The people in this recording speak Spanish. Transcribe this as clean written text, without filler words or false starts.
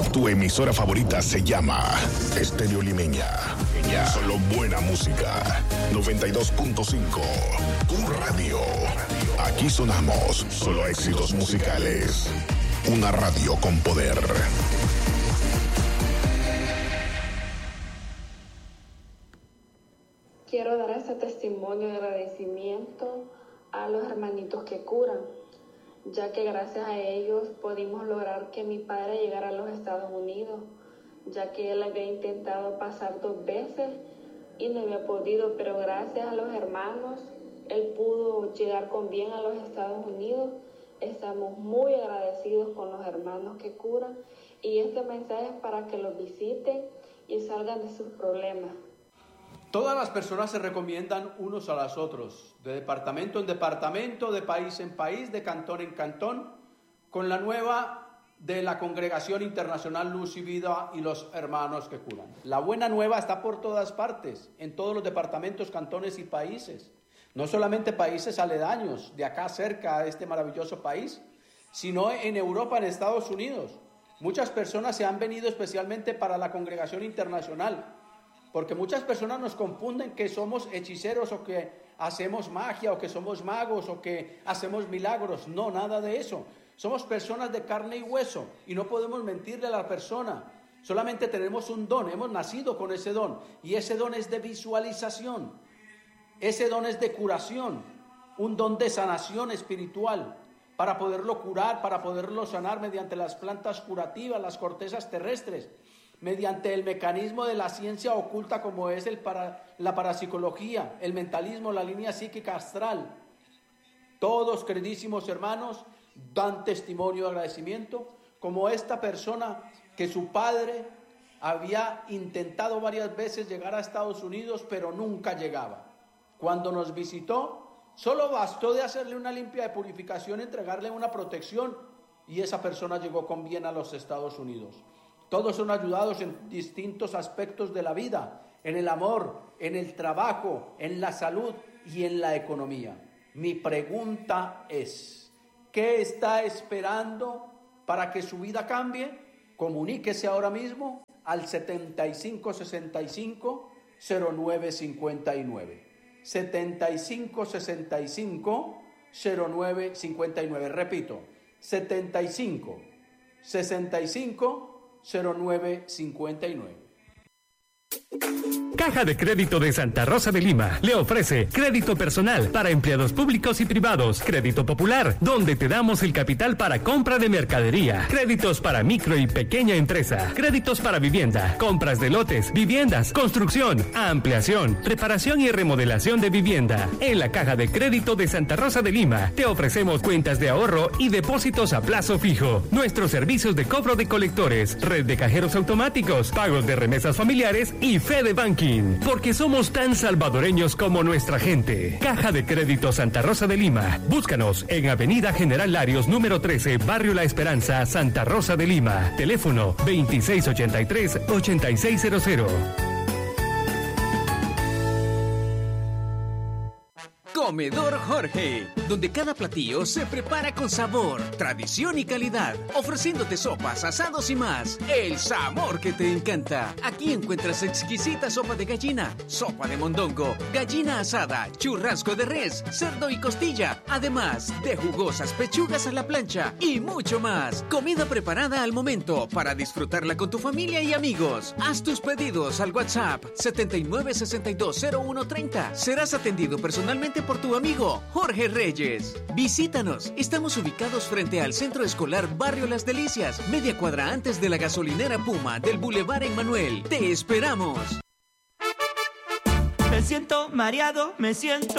Tu emisora favorita se llama Estéreo Limeña. Solo buena música. 92.5. Tu radio. Aquí sonamos solo éxitos musicales. Una radio con poder. Quiero dar este testimonio de agradecimiento a los hermanitos que curan, ya que gracias a ellos pudimos lograr que mi padre llegara a los Estados Unidos, ya que él había intentado pasar 2 veces y no había podido, pero gracias a los hermanos, él pudo llegar con bien a los Estados Unidos. Estamos muy agradecidos con los hermanos que curan y este mensaje es para que los visiten y salgan de sus problemas. Todas las personas se recomiendan unos a los otros, de departamento en departamento, de país en país, de cantón en cantón, con la nueva de la Congregación Internacional Luz y Vida y los hermanos que curan. La buena nueva está por todas partes, en todos los departamentos, cantones y países. No solamente países aledaños, de acá cerca a este maravilloso país, sino en Europa, en Estados Unidos. Muchas personas se han venido especialmente para la Congregación Internacional, porque muchas personas nos confunden que somos hechiceros o que hacemos magia o que somos magos o que hacemos milagros. No, nada de eso. Somos personas de carne y hueso y no podemos mentirle a la persona. Solamente tenemos un don, hemos nacido con ese don y ese don es de visualización. Ese don es de curación, un don de sanación espiritual para poderlo curar, para poderlo sanar mediante las plantas curativas, las cortezas terrestres, mediante el mecanismo de la ciencia oculta como es la parapsicología, el mentalismo, la línea psíquica astral. Todos, queridísimos hermanos, dan testimonio de agradecimiento, como esta persona que su padre había intentado varias veces llegar a Estados Unidos, pero nunca llegaba. Cuando nos visitó, solo bastó de hacerle una limpia de purificación, entregarle una protección, y esa persona llegó con bien a los Estados Unidos. Todos son ayudados en distintos aspectos de la vida, en el amor, en el trabajo, en la salud y en la economía. Mi pregunta es, ¿qué está esperando para que su vida cambie? Comuníquese ahora mismo al 7565-0959. 7565-0959. Repito, 7565-0959. Caja de Crédito de Santa Rosa de Lima le ofrece crédito personal para empleados públicos y privados, crédito popular, donde te damos el capital para compra de mercadería, créditos para micro y pequeña empresa, créditos para vivienda, compras de lotes, viviendas, construcción, ampliación, reparación y remodelación de vivienda. En la Caja de Crédito de Santa Rosa de Lima te ofrecemos cuentas de ahorro y depósitos a plazo fijo, nuestros servicios de cobro de colectores, red de cajeros automáticos, pagos de remesas familiares y Fede Banking, porque somos tan salvadoreños como nuestra gente. Caja de Crédito Santa Rosa de Lima. Búscanos en Avenida General Larios, número 13, Barrio La Esperanza, Santa Rosa de Lima. Teléfono 2683-8600. Comedor Jorge, donde cada platillo se prepara con sabor, tradición y calidad, ofreciéndote sopas, asados y más. El sabor que te encanta. Aquí encuentras exquisita sopa de gallina, sopa de mondongo, gallina asada, churrasco de res, cerdo y costilla, además de jugosas pechugas a la plancha y mucho más. Comida preparada al momento para disfrutarla con tu familia y amigos. Haz tus pedidos al WhatsApp 79620130. Serás atendido personalmente por tu amigo Jorge Reyes. Visítanos. Estamos ubicados frente al Centro Escolar Barrio Las Delicias, media cuadra antes de la gasolinera Puma del Boulevard Emmanuel. Te esperamos. Me siento mareado, me siento